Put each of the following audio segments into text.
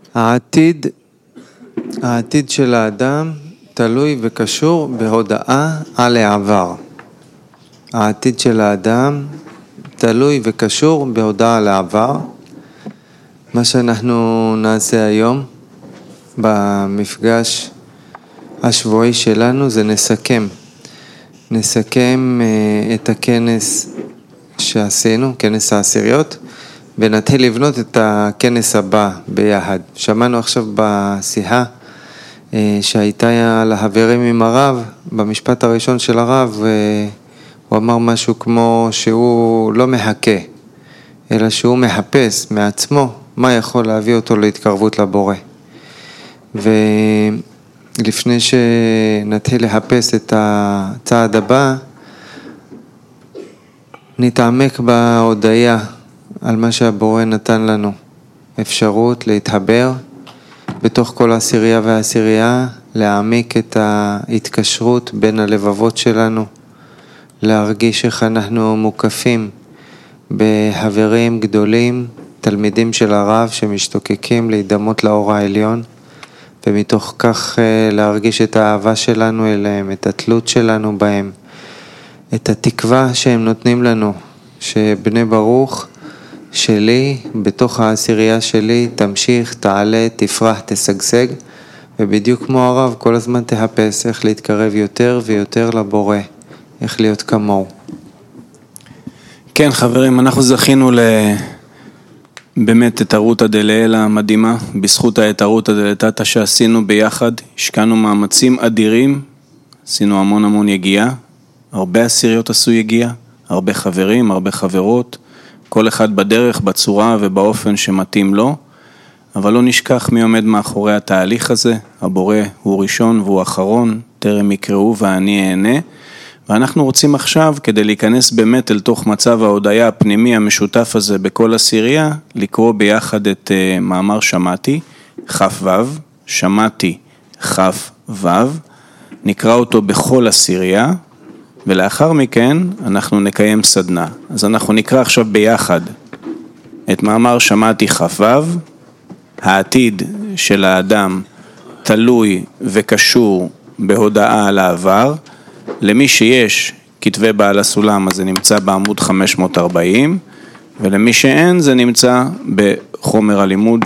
העתיד של האדם תלוי וקשור בהודעה על העבר. העתיד של האדם תלוי וקשור בהודעה על העבר. מה שאנחנו נעשה היום במפגש השבועי שלנו זה נסכם את הכנס שעשינו, כנס העשיריות, ונתחיל לבנות את הכנס הבא ביחד. שמענו עכשיו בשיחה שהייתה על החברים עם הרב, במשפט הראשון של הרב, הוא אמר משהו כמו שהוא לא מחכה, אלא שהוא מחפש מעצמו מה יכול להביא אותו להתקרבות לבורא. ולפני שנתחיל לחפש את הצעד הבא, נתעמק בהודעה על מה שהבורא נתן לנו. אפשרות להתחבר בתוך כל העשירייה והעשירייה, להעמיק את ההתקשרות בין הלבבות שלנו, להרגיש איך אנחנו מוקפים בחברים גדולים, תלמידים של הרב שמשתוקקים להידמות לאור העליון, ומתוך כך להרגיש את האהבה שלנו אליהם, את התלות שלנו בהם, את התקווה שהם נותנים לנו, שבני ברוך שלי, בתוך העשירייה שלי, תמשיך, תעלה, תפרח, תשגשג, ובדיוק כמו הרב, כל הזמן תחפש איך להתקרב יותר ויותר לבורא, איך להיות כמוהו. כן חברים, אנחנו זכינו באמת את ערותא דלעילא המדהימה, בזכות הערותא דלתתא שעשינו ביחד, השקענו מאמצים אדירים, עשינו המון יגיעה, הרבה עשיריות עשו יגיעה, הרבה חברים, הרבה חברות, כל אחד בדרך, בצורה ובאופן שמתאים לו, אבל לא נשכח מי עומד מאחורי התהליך הזה, הבורא הוא ראשון והוא אחרון, טרם יקראו ואני אענה, ואנחנו רוצים עכשיו, כדי להיכנס באמת אל תוך מצב ההודעה הפנימי המשותף הזה בכל עשירייה, לקרוא ביחד את מאמר שמעתי, כ"ו, שמעתי כ"ו, נקרא אותו בכל עשירייה, ולאחר מכן אנחנו נקיים סדנה. אז אנחנו נקרא עכשיו ביחד את מאמר שמעתי כ"ו, העתיד של האדם תלוי וקשור בהודעה על העבר, למי שיש כתבי בעל הסולם אז זה נמצא בעמוד 540, ולמי שאין זה נמצא בחומר הלימוד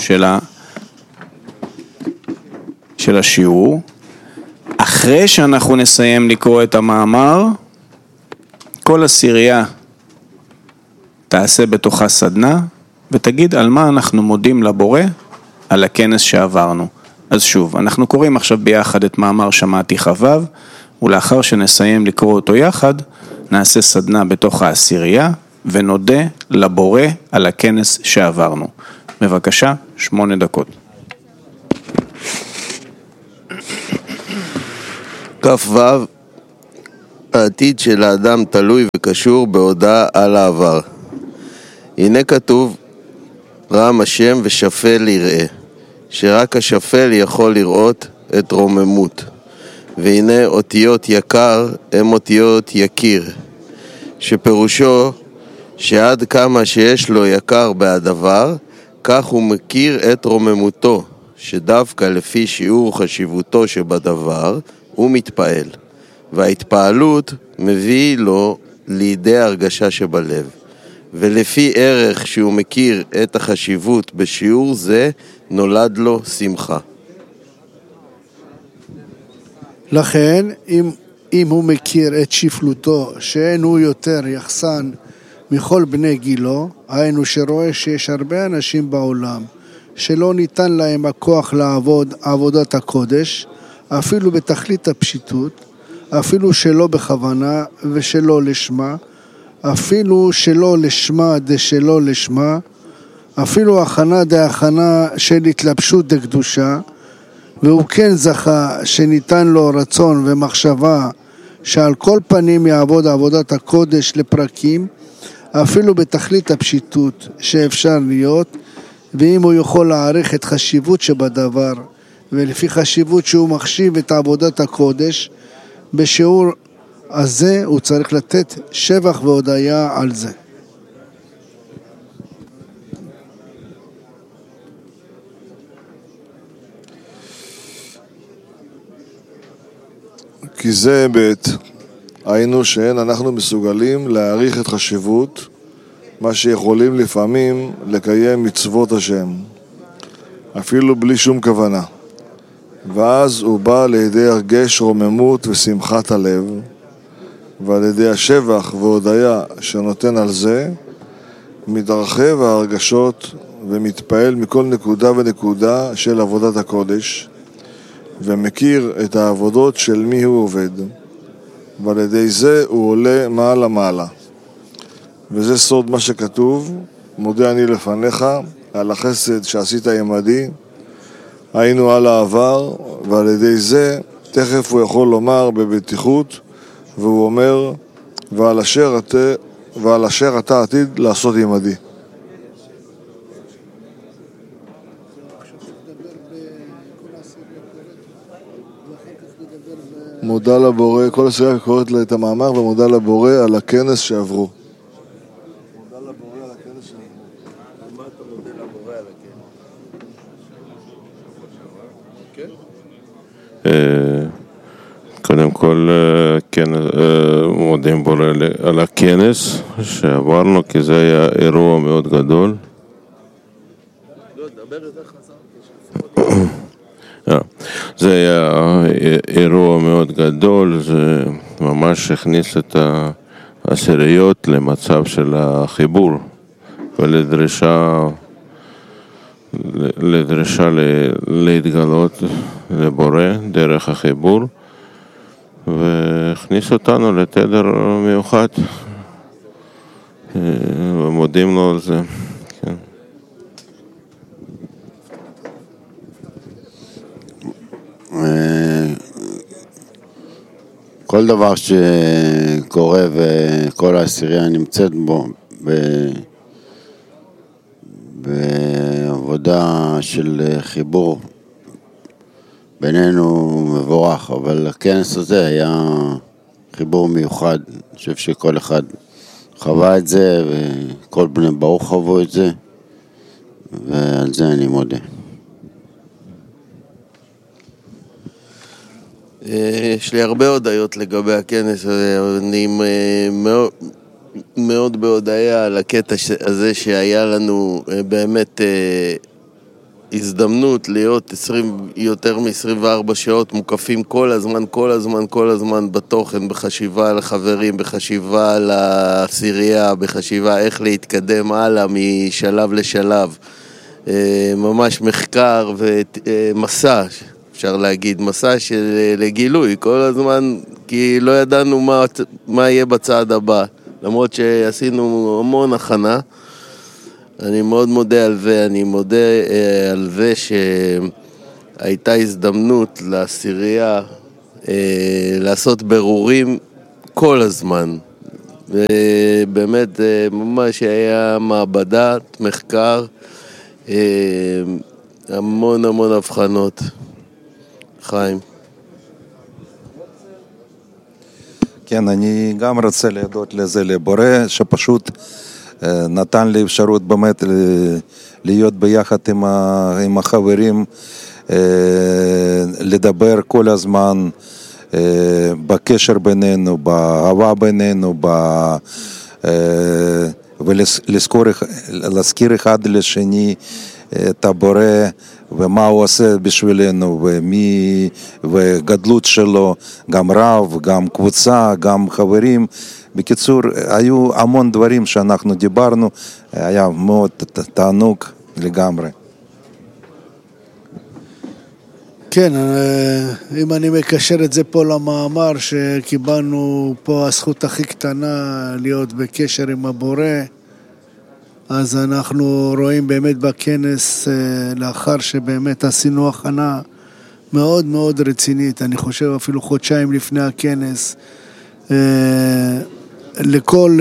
של השיעור. אחרי שאנחנו נסיים לקרוא את המאמר, כל עשירייה תעשה בתוכה סדנה, ותגיד על מה אנחנו מודים לבורא על הכנס שעברנו. אז שוב, אנחנו קוראים עכשיו ביחד את מאמר שמעתי כ"ו, ולאחר שנסיים לקרוא אותו יחד, נעשה סדנה בתוך העשירייה, ונודה לבורא על הכנס שעברנו. בבקשה, 8 דקות. כ"ו, העתיד של האדם תלוי וקשור בהודעה על העבר. הנה כתוב, רם השם ושפל יראה, שרק השפל יכול לראות את רוממות. והנה אותיות יקר הם אותיות יקיר, שפירושו שעד כמה שיש לו יקר בהדבר, כך הוא מכיר את רוממותו, שדווקא לפי שיעור חשיבותו שבדבר, הוא מתפעל. וההתפעלות מביא לו לידי הרגשה שבלב. ולפי ערך שהוא מכיר את החשיבות בשיעור זה, נולד לו שמחה. לכן, אם הוא מכיר את שפלותו, שאין הוא יותר יחסן מכל בני גילו, היינו שרואה שיש הרבה אנשים בעולם שלא ניתן להם הכוח לעבוד עבודת הקודש, אפילו בתכלית הפשיטות, אפילו שלא בכוונה ושלא לשמה, אפילו שלא לשמה דשלא לשמה, אפילו הכנה דהכנה של התלבשות דקדושה, והוא כן זכה שניתן לו רצון ומחשבה שעל כל פנים יעבוד עבודת הקודש לפרקים, אפילו בתכלית הפשיטות שאפשר להיות, ואם הוא יכול להעריך את חשיבות שבדבר, ולפי חשיבות שהוא מחשיב את עבודת הקודש, בשיעור הזה הוא צריך לתת שבח והודיה על זה. כי זה בית, היינו שאין אנחנו מסוגלים להעריך את חשיבות מה שיכולים לפעמים לקיים מצוות השם, אפילו בלי שום כוונה. ואז הוא בא לידי הרגש רוממות ושמחת הלב, ועל ידי השבח והודיה שנותן על זה, מתרחב ההרגשות ומתפעל מכל נקודה ונקודה של עבודת הקודש, ומכיר את העבודות של מי הוא עובד, ועל ידי זה הוא עולה מעלה מעלה. וזה סוד מה שכתוב, מודה אני לפניך על החסד שעשית עמדי, היינו על העבר, ועל ידי זה תכף הוא יכול לומר בבטיחות, והוא אומר, ועל אשר אתה עתיד לעשות עמדי. מודה לבורא, כל הסירייה קוראת לה את המאמר, ומודה לבורא על הכנס שעברו. מודה לבורא על הכנס שעברו. מה אתה מודה לבורא על הכנס? קודם כל, כן, מודים בורא על הכנס שעברנו, כי זה היה אירוע מאוד גדול. זה היה אירוע מאוד גדול, זה ממש הכניס את העשיריות למצב של החיבור ולדרישה להתגלות לבורא דרך החיבור, והכניס אותנו לתדר מיוחד, ומודים לו על זה. כן. כל דבר שקורה וכל העשירייה נמצאת בו בעבודה של חיבור בינינו מבורך, אבל הכנס הזה היה חיבור מיוחד. אני חושב שכל אחד חווה את זה וכל בני ברוך חוו את זה, ועל זה אני מודה. יש לי הרבה הודעות לגבי הכנס, אני מאוד בהודעה על הקטע הזה שהיה לנו באמת הזדמנות להיות יותר מ-24 שעות מוקפים כל הזמן בתוכן, בחשיבה על החברים, בחשיבה על העשירייה, בחשיבה איך להתקדם הלאה משלב לשלב, ממש מחקר ומסע, אפשר להגיד, מסע של לגילוי כל הזמן, כי לא ידענו מה יהיה בצעד הבא, למרות שעשינו המון הכנה. אני מאוד מודה על זה, אני מודה על זה שהייתה הזדמנות לעשירייה לעשות ברורים כל הזמן, ובאמת ממש היה מעבדת מחקר, המון הבחנות. חיים. כן, אני גם רוצה להודות לזה לבורא, שפשוט נתן לי אפשרות באמת להיות ביחד עם החברים, לדבר כל הזמן בקשר בינינו, באהבה בינינו, ולהזכיר אחד לשני את הבורא ומה הוא עושה בשבילנו וגדלות שלו, גם רב, גם קבוצה, גם חברים. בקיצור, היו המון דברים שאנחנו דיברנו, היה מאוד תענוג לגמרי. כן, אם אני מקשר את זה פה למאמר שקיבלנו פה, הזכות הכי קטנה להיות בקשר עם הבורא, אז אנחנו רואים באמת בכנס, לאחר שבאמת עשינו הכנה מאוד מאוד רצינית, אני חושב אפילו חודשיים לפני הכנס, לכל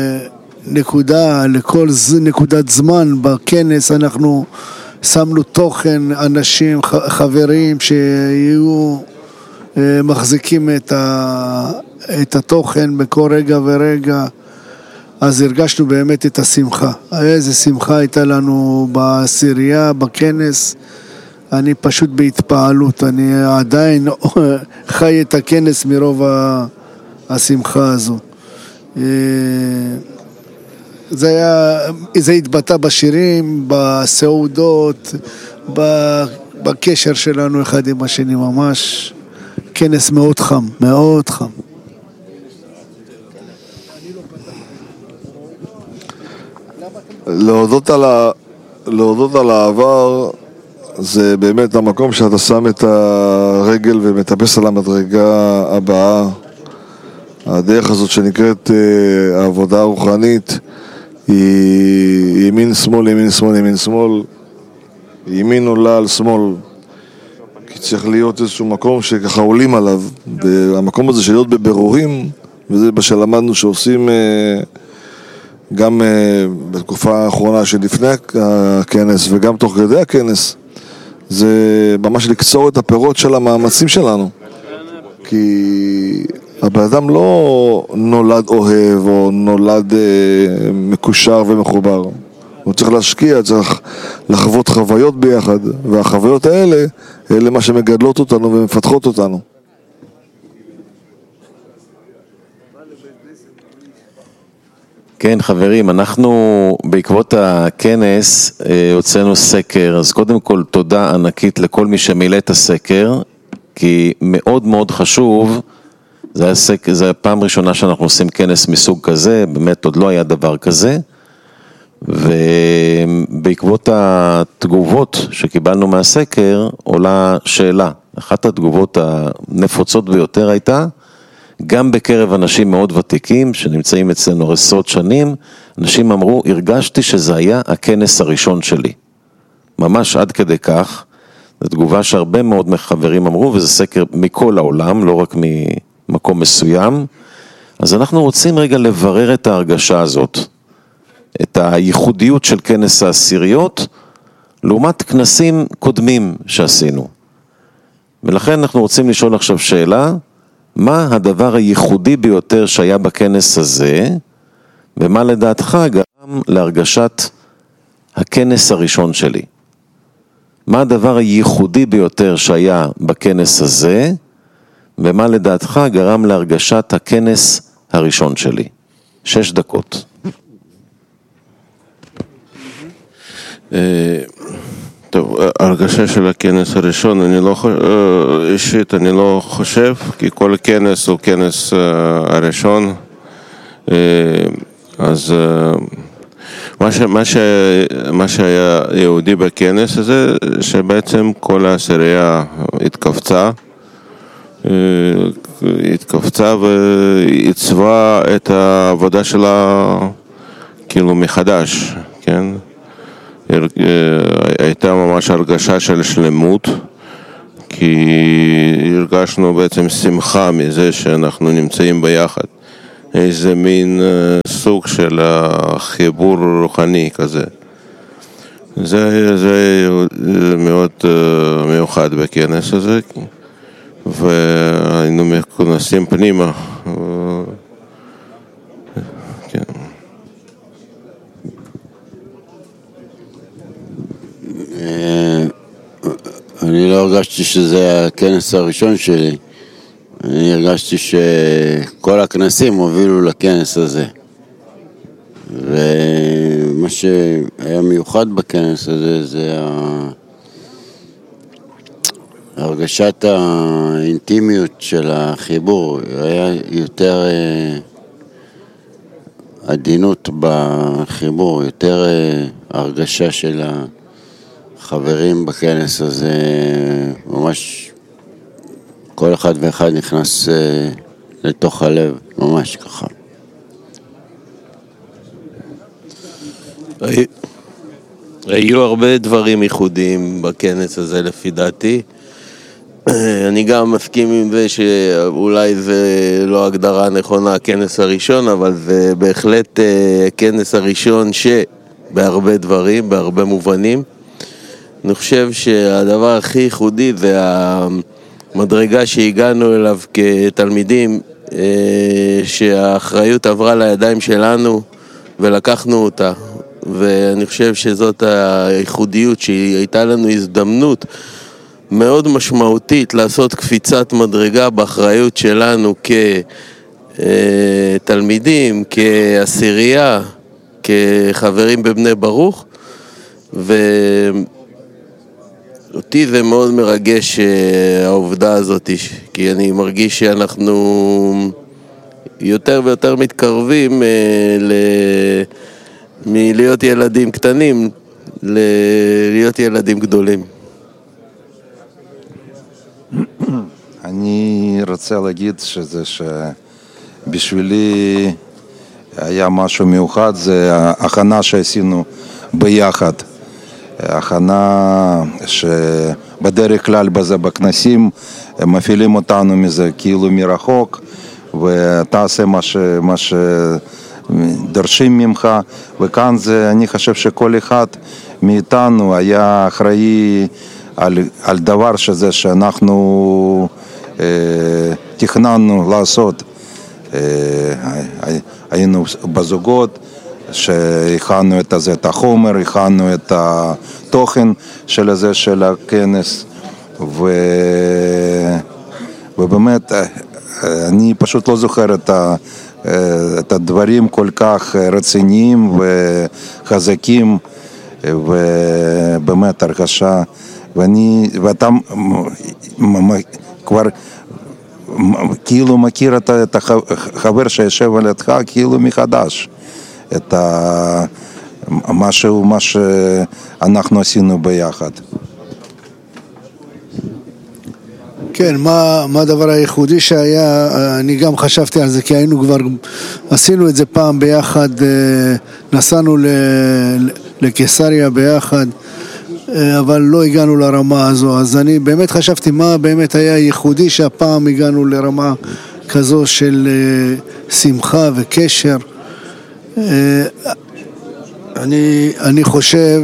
נקודת זמן בכנס אנחנו שמנו תוכן, אנשים, חברים שיהיו מחזיקים את התוכן בכל רגע ורגע. אז הרגשנו באמת את השמחה. איזה שמחה הייתה לנו בעשירייה, בכנס, אני פשוט בהתפעלות, אני עדיין חי את הכנס מרוב השמחה הזו. זה התבטא בשירים, בסעודות, בקשר שלנו אחד עם השני, ממש כנס מאוד חם, מאוד חם. להודות על העבר זה באמת המקום שאתה שם את הרגל ומטפס על המדרגה הבאה. הדרך הזאת שנקראת העבודה הרוחנית היא ימין שמאל, ימין שמאל, ימין שמאל, ימין עולה על שמאל, כי צריך להיות איזשהו מקום שככה עולים עליו, והמקום הזה של להיות בבירורים, וזה מה שלמדנו שעושים גם בתקופה האחרונה שלפני הכנס וגם תוך כדי הכנס, זה ממש לקצור את הפירות של המאמצים שלנו, כי הבן אדם לא נולד אוהב או נולד מקושר ומחובר, הוא צריך להשקיע, צריך לחוות חוויות ביחד, והחוויות האלה, אלה מה שמגדלות אותנו ומפתחות אותנו. כן, חברים, אנחנו בעקבות הכנס הוצאנו סקר, אז קודם כל תודה ענקית לכל מי שמילא את הסקר, כי מאוד מאוד חשוב, זה הפעם ראשונה שאנחנו עושים כנס מסוג כזה, באמת עוד לא היה דבר כזה, ובעקבות התגובות שקיבלנו מהסקר עולה שאלה. אחת התגובות הנפוצות ביותר הייתה, גם בקרב אנשים מאוד ותיקים שנמצאים אצלנו עשרות שנים, אנשים אמרו, הרגשתי שזה היה הכנס הראשון שלי. ממש עד כדי כך, זו תגובה שהרבה מאוד חברים אמרו, וזה סקר מכל העולם, לא רק ממקום מסוים. אז אנחנו רוצים רגע לברר את ההרגשה הזאת, את הייחודיות של כנס העשיריות, לעומת כנסים קודמים שעשינו. ולכן אנחנו רוצים לשאול עכשיו שאלה, מה הדבר הייחודי ביותר שהיה בכנס הזה, ומה לדעתך גרם להרגשת הכנס הראשון שלי? מה הדבר הייחודי ביותר שהיה בכנס הזה, ומה לדעתך גרם להרגשת הכנס הראשון שלי? 6 דקות. טוב, הרגשה של הכנס הראשון, אישית אני לא חושב, כי כל כנס הוא כנס הראשון, אז מה שהיה יהודי בכנס הזה, שבעצם כל העשירייה התכווצה ועיצבה את העבודה שלה כאילו מחדש, כן? הייתה ממש הרגשה של שלמות, כי הרגשנו בעצם שמחה מזה שאנחנו נמצאים ביחד. איזה מין סוג של חיבור רוחני כזה. זה מאוד מיוחד בכנס הזה, והיינו מכונסים פנימה. כן. אני לא הרגשתי שזה הכנס הראשון שלי, אני הרגשתי שכל הכנסים הובילו לכנס הזה, ומה שהיה מיוחד בכנס הזה זה הרגשת האינטימיות של החיבור, היה יותר עדינות בחיבור, יותר הרגשה של החברים בכנס הזה, ממש כל אחד ואחד נכנס לתוך הלב, ממש ככה. היו הרבה דברים ייחודיים בכנס הזה לפי דעתי. אני גם מסכים עם זה שאולי זה לא הגדרה נכונה הכנס הראשון, אבל זה בהחלט הכנס הראשון שבהרבה דברים, בהרבה מובנים. אני חושב שהדבר הכי ייחודי זה המדרגה שהגענו אליו כתלמידים, שהאחריות עברה לידיים שלנו ולקחנו אותה, ואני חושב שזאת הייחודיות שהייתה לנו הזדמנות מאוד משמעותית לעשות קפיצת מדרגה באחריות שלנו כתלמידים, כעשירייה, כחברים בבני ברוך, ואותי זה מאוד מרגש העובדה הזאת, כי אני מרגיש שאנחנו יותר ויותר מתקרבים מלהיות ילדים קטנים להיות ילדים גדולים. אני רוצה להגיד שבשבילי היה משהו מיוחד, זה ההכנה שעשינו ביחד. הכנה שבדרך כלל בכנסים מפעילים אותנו מזה כאילו מרחוק, ותעשה מה שדרשים ממך, וכאן אני חושב שכל אחד מאיתנו היה אחראי על דבר שזה שאנחנו תכננו לעשות. היינו בזוגות שהכנו את החומר, הכנו את התוכן של הכנס, ובאמת אני פשוט לא זוכר את הדברים כל כך רציניים וחזקים, ובאמת הרגשה, ואתה כבר כאילו מכיר את החבר שישב על ידך כאילו מחדש, את מה שאנחנו עשינו ביחד. כן, מה הדבר הייחודי שהיה, אני גם חשבתי על זה, כי עשינו את זה פעם ביחד, נסענו לקיסריה ביחד, אבל לא הגענו לרמה הזו, אז אני באמת חשבתי מה באמת היה ייחודי שהפעם הגענו לרמה כזו של שמחה וקשר. אני חושב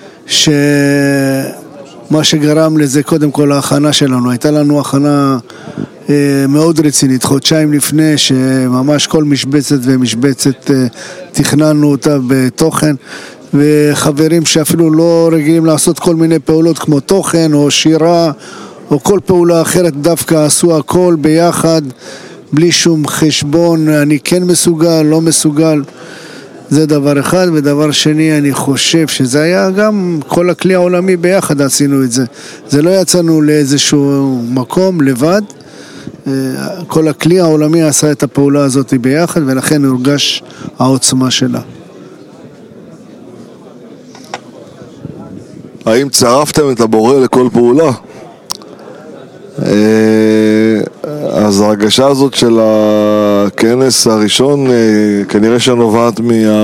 שמה שגרם לזה קודם כל ההכנה שלנו, הייתה לנו הכנה מאוד רצינית, חודשיים לפני שממש כל משבצת ומשבצת תכננו אותה בתוכן, וחברים שאפילו לא רגילים לעשות כל מיני פעולות כמו תוכן או שירה או כל פעולה אחרת, דווקא עשו הכל ביחד בלי שום חשבון, אני כן מסוגל, לא מסוגל. זה דבר אחד. ודבר שני, אני חושב שזה היה גם כל הכלי העולמי ביחד עשינו את זה. זה לא יצאנו לאיזשהו מקום לבד, כל הכלי העולמי עשה את הפעולה הזאת ביחד, ולכן הורגש העוצמה שלה. האם צרפתם את הבורא לכל פעולה? אז ההרגשה הזאת של הכנס הראשון כנראה שנובעת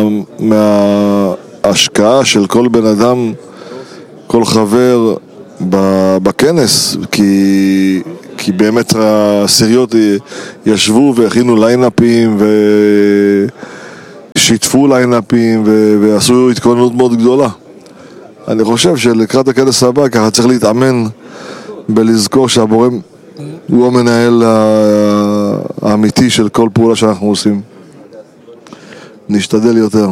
מההשקעה של כל בן אדם, כל חבר בכנס, כי באמת העשיריות ישבו והכינו ליינאפים ושיתפו ליינאפים ועשו התכוננות מאוד גדולה. אני חושב שלקראת הכנס הבא ככה צריך להתאמן בלזכור שהבורא הוא המנהל האמיתי של כל פעולה שאנחנו עושים. נשתדל יותר.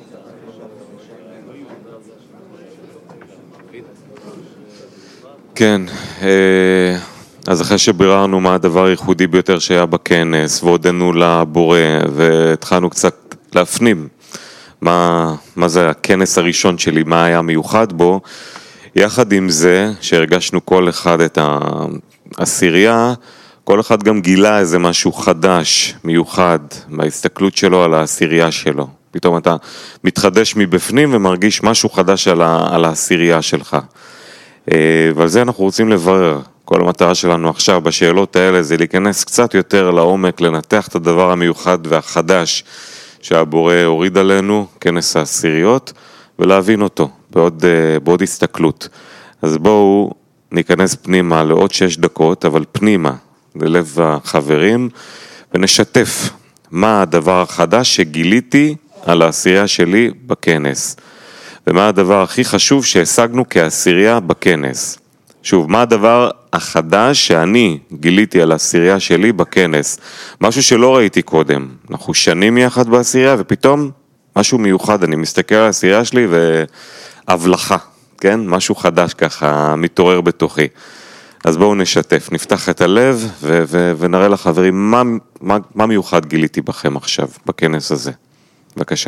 כן, אז אחרי שביררנו מה הדבר הייחודי ביותר שהיה בכנס והודנו לבורא והתחלנו קצת להפנים מה זה הכנס הראשון שלי, מה היה מיוחד בו, יחד עם זה שהרגשנו כל אחד את העשירייה, כל אחד גם גילה איזה משהו חדש, מיוחד, בהסתכלות שלו על העשירייה שלו. פתאום אתה מתחדש מבפנים ומרגיש משהו חדש על העשירייה שלך. ועל זה אנחנו רוצים לברר. כל המטרה שלנו עכשיו בשאלות האלה זה להיכנס קצת יותר לעומק, לנתח את הדבר המיוחד והחדש שהבורא הוריד עלינו, כנס העשיריות, ולהבין אותו בעוד הסתכלות. אז בואו ניכנס פנימה לעוד 6 דקות, אבל פנימה, ללב החברים, ונשתף מה הדבר החדש שגיליתי על העשירייה שלי בכנס. ומה הדבר הכי חשוב שהשגנו כעשירייה בכנס. שוב, מה הדבר החדש שאני גיליתי על העשירייה שלי בכנס? משהו שלא ראיתי קודם. אנחנו שנים יחד בעשירייה ופתאום משהו מיוחד. אני מסתכל על העשירייה שלי והבלחה, כן? משהו חדש ככה מתעורר בתוכי. אז בואו נשתף, נפתח את הלב ונראה לחברים מה מיוחד גיליתי בכם עכשיו, בכנס הזה. בבקשה.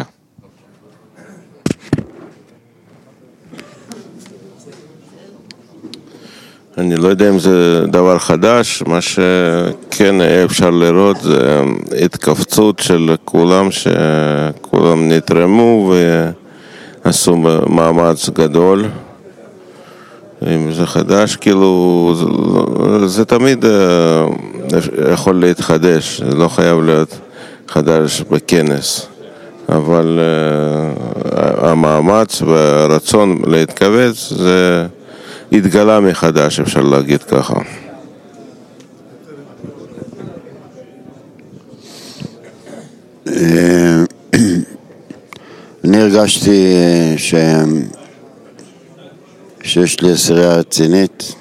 אני לא יודע אם זה דבר חדש, מה שכן אפשר לראות זה התכווצות של כולם, שכולם נתרמו ועשו מאמץ גדול. אם זה חדש, כאילו, זה תמיד יכול להתחדש, זה לא חייב להיות חדש בכנס, אבל המאמץ והרצון להתכווץ זה התגלה מחדש, אפשר להגיד ככה. אני הרגשתי שיש לי עשירייה רצינית,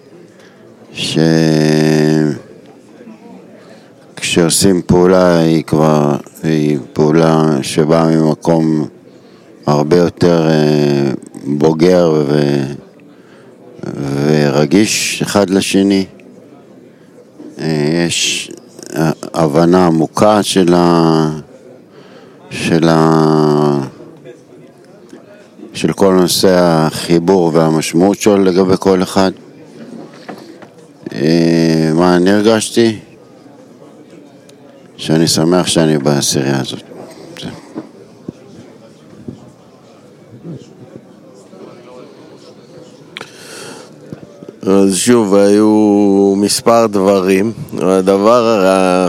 כשעושים פעולה היא פעולה שבאה ממקום הרבה יותר בוגר ורגיש אחד לשני. יש הבנה עמוקה של כל נושא החיבור והמשמעות שלו לגבי כל אחד. מה אני הרגשתי? שאני שמח שאני בעשירייה הזאת. אז שוב, היו מספר דברים. הדבר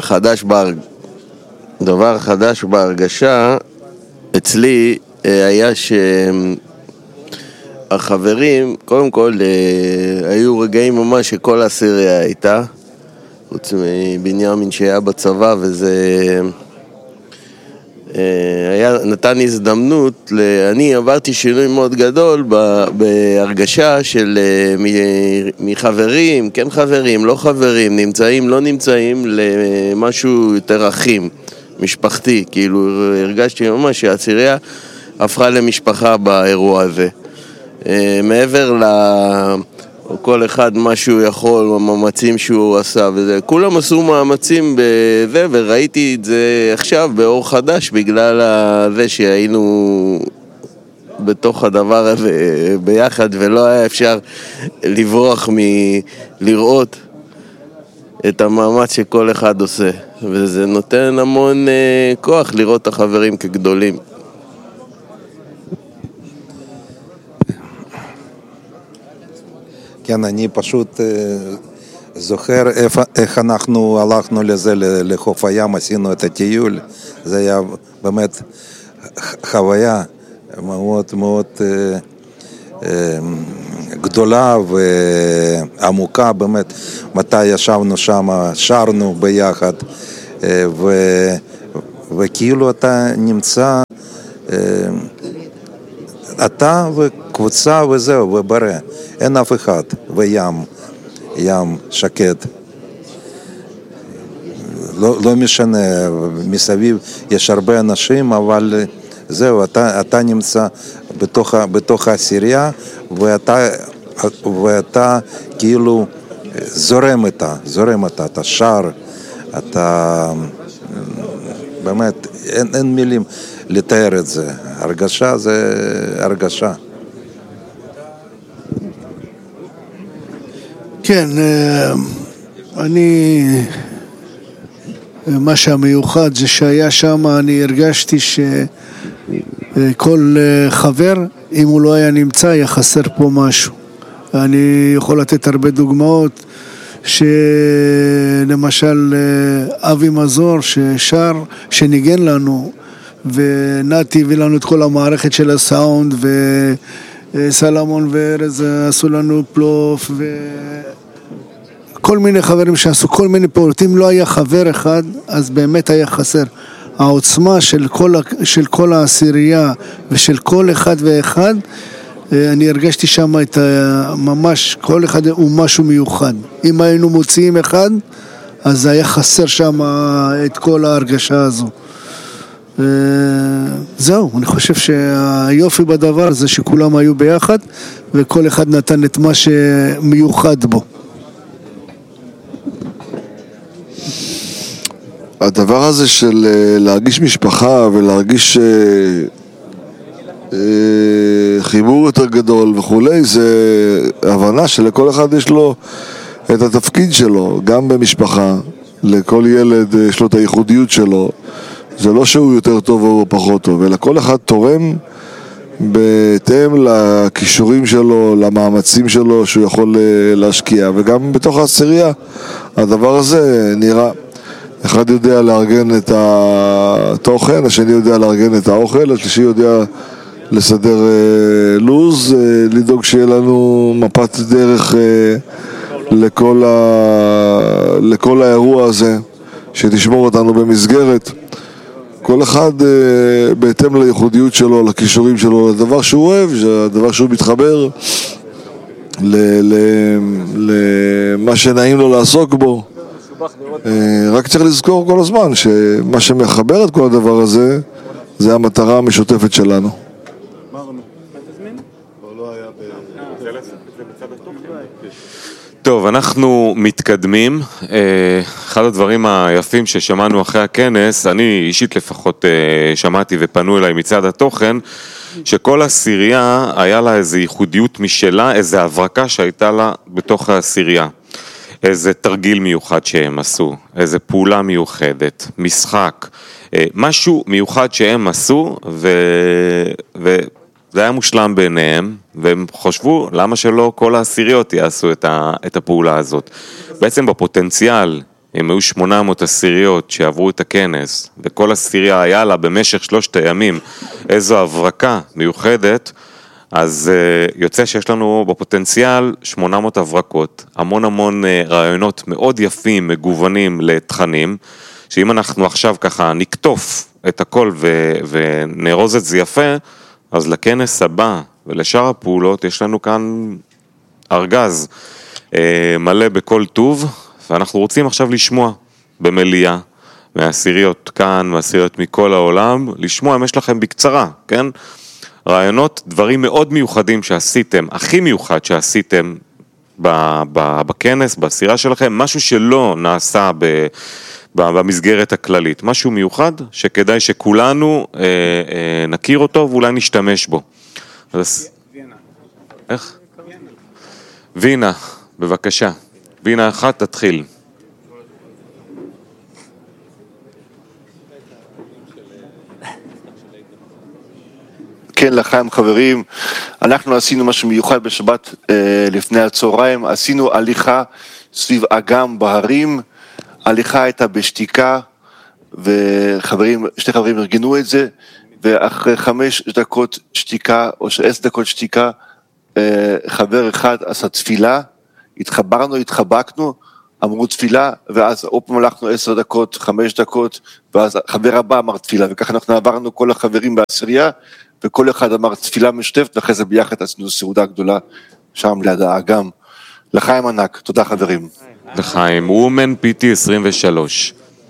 החדש בהרגשה אצלי היה שהחברים, קודם כל, היו רגעים ממש שכל העשירייה הייתה, חוץ מבנימין שהיה בצבא, וזה נתן הזדמנות, אני עברתי שינוי מאוד גדול בהרגשה של מחברים, כן חברים, לא חברים, נמצאים, לא נמצאים, למשהו יותר אחים, משפחתי, כאילו הרגשתי ממש שהעשירייה הפכה למשפחה באירוע הזה. מעבר כל אחד מה שהוא יכול, המאמצים שהוא עשה וזה, כולם עשו מאמצים בזה, וראיתי את זה עכשיו באור חדש בגלל זה שהיינו בתוך הדבר הזה ביחד, ולא היה אפשר לברוח מלראות את המאמץ שכל אחד עושה, וזה נותן המון כוח לראות את החברים כגדולים. כן, אני פשוט זוכר איך אנחנו הלכנו לזה, לחוף הים, עשינו את הטיול. זה היה באמת חוויה מאוד מאוד גדולה ועמוקה, באמת. מתי ישבנו שם, שרנו ביחד, וכאילו אתה נמצא, אתה וקבוצה וזהו, וברא. אין אף אחד, ים שקט. לא משנה, מסביב יש הרבה אנשים, אבל זהו, אתה נמצא בתוך העשירייה, ואתה כאילו זורם איתה, אתה שר, אתה באמת, אין מילים לתאר את זה. הרגשה זה הרגשה. כן, מה שהמיוחד זה שהיה שם, אני הרגשתי שכל חבר, אם הוא לא היה נמצא, היה חסר פה משהו. אני יכול לתת הרבה דוגמאות, שלמשל אבי מזור ששר, שניגן לנו, ונתי הביא לנו את כל המערכת של הסאונד, וסלמון וארז עשו לנו פלוף, וכל מיני חברים שעשו כל מיני פעולות. אם לא היה חבר אחד, אז באמת היה חסר. העוצמה של כל העשירייה ושל כל אחד ואחד, אני הרגשתי שם את ממש, כל אחד הוא משהו מיוחד. אם היינו מוציאים אחד, אז היה חסר שם את כל ההרגשה הזו. זהו, אני חושב שהיופי בדבר זה שכולם היו ביחד, וכל אחד נתן את מה שמיוחד בו. הדבר הזה של להרגיש משפחה ולהרגיש חיבור יותר גדול וכולי, זה הבנה שלכל אחד יש לו את התפקיד שלו, גם במשפחה, לכל ילד יש לו את הייחודיות שלו, זה לא שהוא יותר טוב או פחות טוב, אלא כל אחד תורם בהתאם לכישורים שלו, למאמצים שלו שהוא יכול להשקיע, וגם בתוך העשירייה הדבר הזה נראה, אחד יודע לארגן את התוכן, השני יודע לארגן את האוכל, השלישי יודע לסדר לוז, לדאוג שיהיה לנו מפת דרך לכל האירוע הזה, שתשמור אותנו במסגרת. כל אחד בהתאם לייחודיות שלו, לכישורים שלו, לדבר שהוא אוהב, לדבר שהוא מתחבר, למה שנעים לו לעסוק בו. רק צריך לזכור כל הזמן שמה שמחבר את כל הדבר הזה, זה המטרה המשותפת שלנו. טוב, אנחנו מתקדמים. אחד הדברים היפים ששמענו אחרי הכנס, אני אישית לפחות שמעתי ופנו אליי מצד התוכן, שכל העשירייה היה לה איזו ייחודיות משלה, איזו הברקה שהייתה לה בתוך העשירייה. איזה תרגיל מיוחד שהם עשו, איזה פעולה מיוחדת, משחק, משהו מיוחד שהם עשו, זה היה מושלם ביניהם, והם חושבו למה שלא כל העשיריות יעשו את הפעולה הזאת. בעצם בפוטנציאל, אם היו 800 עשיריות שעברו את הכנס, וכל עשירייה היה לה במשך 3 הימים איזו הברקה מיוחדת, אז יוצא שיש לנו בפוטנציאל 800 הברקות, המון רעיונות מאוד יפים, מגוונים לתכנים, שאם אנחנו עכשיו ככה נקטוף את הכל ונארוז את זה יפה, אז לכנס הבא ולשאר הפעולות יש לנו כאן ארגז מלא בכל טוב, ואנחנו רוצים עכשיו לשמוע במליאה, מהעשיריות כאן, מהעשיריות מכל העולם, לשמוע אם יש לכם בקצרה, כן? רעיונות, דברים מאוד מיוחדים שעשיתם, הכי מיוחד שעשיתם בכנס, בעשירה שלכם, משהו שלא נעשה במסגרת הכללית, משהו מיוחד שכדאי שכולנו נכיר אותו ואולי נשתמש בו. וינה. איך? וינה, בבקשה. וינה אחת, תתחיל. כן, לחיים חברים, אנחנו עשינו משהו מיוחד בשבת לפני הצהריים, עשינו הליכה סביב אגם בהרים, הליכה הייתה בשתיקה, וחברים, 2 חברים ארגנו את זה, ואחרי 5 דקות שתיקה, או 10 דקות שתיקה, חבר אחד עשה תפילה, התחבקנו, אמרו תפילה, ואז עוד פעם הלכנו 10 דקות, 5 דקות, ואז חבר הבא אמר תפילה, וככה אנחנו עברנו כל החברים בעשירייה, וכל אחד אמר תפילה משותפת, ואחרי זה ביחד עשינו סעודה גדולה, שם ליד האגם. לחיים ענק, תודה חברים. לחיים, וומן PT 23.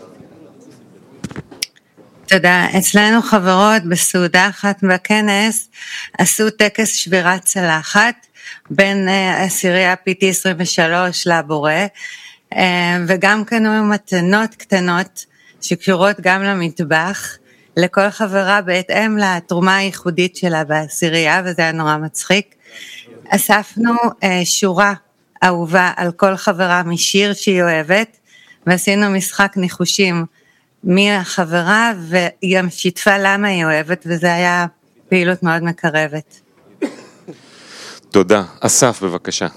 תודה. אצלנו חברות בסעודה אחת בכנס, עשו טקס שבירת צלחת, בין עשירייה PT 23 לבורא, וגם קנו מתנות קטנות, שקשורות גם למטבח, לכל חברה בהתאם לתרומה הייחודית שלה בעשירייה, וזה היה נורא מצחיק. אספנו שורה אהובה על כל חברה משיר שהיא אוהבת, ועשינו משחק ניחושים מי החברה, והיא גם שיתפה למה היא אוהבת, וזה היה פעילות מאוד מקרבת. תודה. אסף, בבקשה.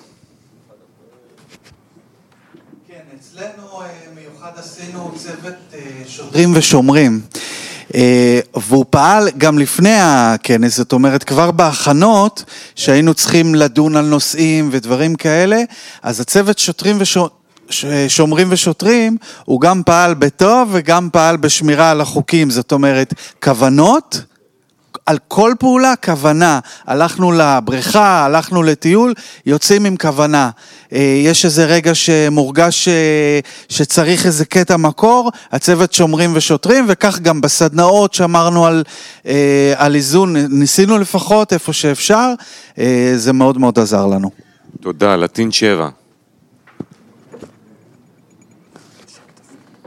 כן, אצלנו מיוחד עשינו צוות שוטרים ושומרים. והוא פעל גם לפני הכנס, זאת אומרת כבר בהכנות שהיינו צריכים לדון על נושאים ודברים כאלה, אז הצוות שומרים ושוטרים הוא גם פעל בטוב וגם פעל בשמירה על החוקים, זאת אומרת כוונות, על כל פעולה כוונה, הלכנו לבריכה, הלכנו לטיול, יוצאים עם כוונה. יש איזה רגע שמורגש שצריך איזה קטע מקור, הצוות שומרים ושוטרים, וכך גם בסדנאות שאמרנו על איזון, ניסינו לפחות איפה שאפשר, זה מאוד מאוד עזר לנו. תודה, לטין 7.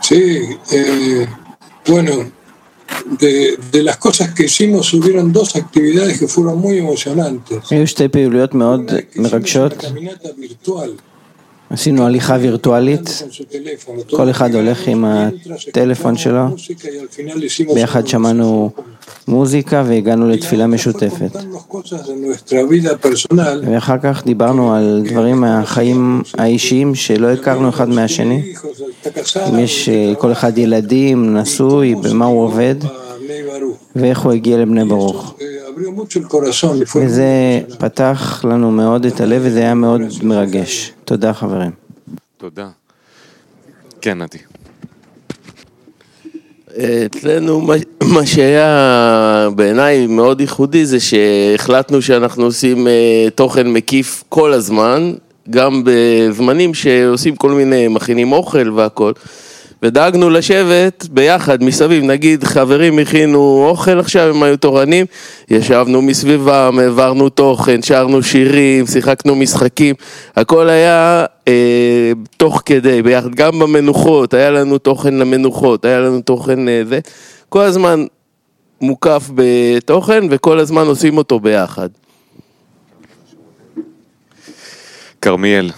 Sí, bueno, de las cosas que hicimos hubieron dos actividades que fueron muy emocionantes. היו שתי פעילויות מאוד מרגשות. עשינו הליכה וירטואלית, כל אחד הולך עם הטלפון שלו, ביחד שמענו מוזיקה והגענו לתפילה משותפת. ואחר כך דיברנו על דברים מהחיים האישיים שלא הכרנו אחד מהשני. אם יש כל אחד ילדים, נשוי, במה הוא עובד, ואיך הוא הגיע לבני ברוך. וזה פתח לנו מאוד את הלב וזה היה מאוד מרגש. תודה חברים. תודה. כן, נתי. אצלנו מה שהיה בעיניי מאוד ייחודי זה שהחלטנו שאנחנו עושים תוכן מקיף כל הזמן, גם בזמנים שעושים כל מיני מכינים אוכל והכל, ודאגנו לשבת ביחד מסביב, נגיד חברים הכינו אוכל עכשיו, הם היו תורנים, ישבנו מסביבם, העברנו תוכן, שרנו שירים, שיחקנו משחקים, הכל היה תוך כדי, ביחד, גם במנוחות, היה לנו תוכן למנוחות, היה לנו תוכן זה, כל הזמן מוקף בתוכן וכל הזמן עושים אותו ביחד. קרמיאל.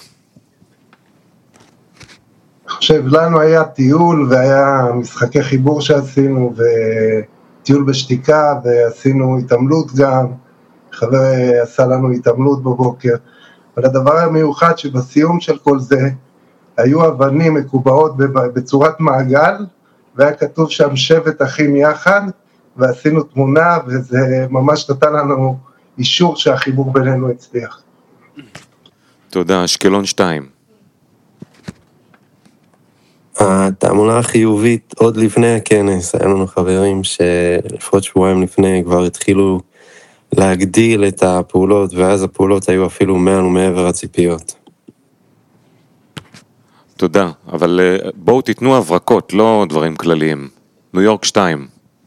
חושב, לנו היה טיול והיה משחקי חיבור שעשינו וטיול בשתיקה ועשינו התעמלות גם, חבר עשה לנו התעמלות בבוקר, אבל הדבר המיוחד שבסיום של כל זה, היו אבנים מקובעות בצורת מעגל, והיה כתוב שם שבט אחים יחד, ועשינו תמונה וזה ממש נתן לנו אישור שהחיבור בינינו הצליח. תודה, אשקלון 2. התעמולה החיובית עוד לפני הכנס, היה לנו חברים שלפחות שבועיים לפני כבר התחילו להגדיל את הפעולות, ואז הפעולות היו אפילו מעבר הציפיות. תודה, אבל בואו תיתנו הברקות, לא דברים כלליים. ניו יורק 2.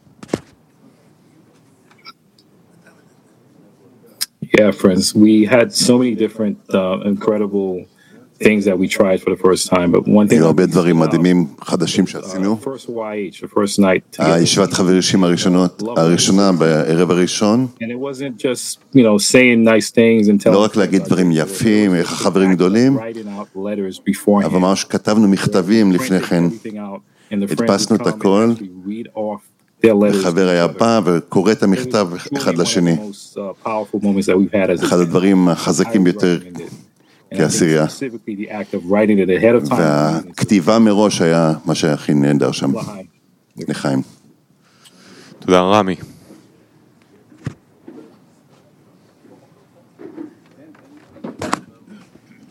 Yeah, friends, we had so many different incredible things that we tried for the first time, but one thing... היו הרבה דברים מדהימים חדשים שעשינו. הישיבת חברים הראשונה בערב הראשון. לא רק להגיד דברים יפים, איך החברים גדולים, אבל ממש כתבנו מכתבים לפני כן. הדפסנו את הכל. החבר היה בא וקורא את המכתב אחד לשני. אחד הדברים החזקים ביותר כעשירייה. והכתיבה מראש היה מה שהכי נהדר שם. לחיים. תודה רמי.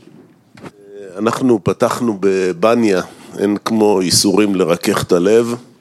אנחנו פתחנו בבניה, אין כמו איסורים לרכך את הלב.